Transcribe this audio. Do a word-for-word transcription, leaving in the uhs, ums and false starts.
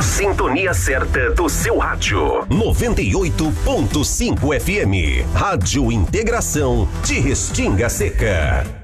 sintonia certa do seu rádio. noventa e oito ponto cinco F M. Rádio Integração de Restinga Seca.